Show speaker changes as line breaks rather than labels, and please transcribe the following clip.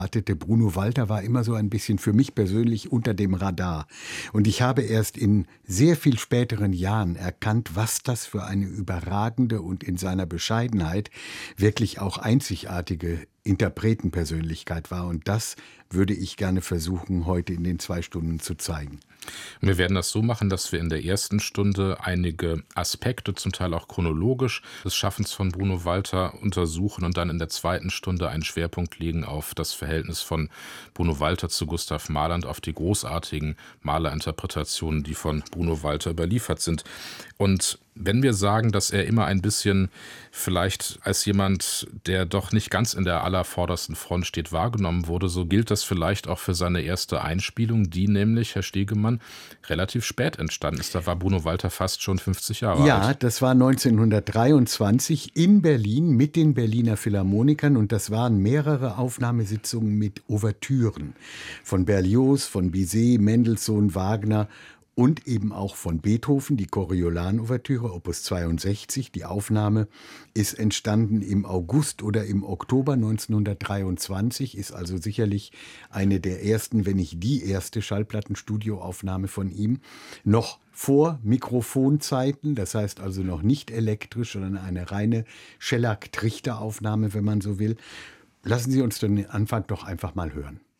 Bruno Walter war immer so ein bisschen für mich persönlich unter dem Radar. Und ich habe erst in sehr viel späteren Jahren erkannt, was das für eine überragende und in seiner Bescheidenheit wirklich auch einzigartige Interpretenpersönlichkeit war. Und das würde ich gerne versuchen, heute in den 2 Stunden zu zeigen.
Wir werden das so machen, dass wir in der ersten Stunde einige Aspekte, zum Teil auch chronologisch, des Schaffens von Bruno Walter untersuchen und dann in der zweiten Stunde einen Schwerpunkt legen auf das Verhältnis von Bruno Walter zu Gustav Mahler und auf die großartigen Mahlerinterpretationen, die von Bruno Walter überliefert sind. Und wenn wir sagen, dass er immer ein bisschen vielleicht als jemand, der doch nicht ganz in der allervordersten Front steht, wahrgenommen wurde, so gilt das vielleicht auch für seine erste Einspielung, die nämlich, Herr Stegemann, relativ spät entstanden ist. Da war Bruno Walter fast schon 50 Jahre
Ja,
alt.
das war 1923 in Berlin mit den Berliner Philharmonikern und das waren mehrere Aufnahmesitzungen mit Ouvertüren von Berlioz, von Bizet, Mendelssohn, Wagner und eben auch von Beethoven, die Coriolan-Ouvertüre, Opus 62. Die Aufnahme ist entstanden im August oder im Oktober 1923, ist also sicherlich eine der ersten, wenn nicht die erste Schallplattenstudioaufnahme von ihm. Noch vor Mikrofonzeiten, das heißt also noch nicht elektrisch, sondern eine reine Schellack-Trichter-Aufnahme, wenn man so will. Lassen Sie uns den Anfang doch einfach mal hören.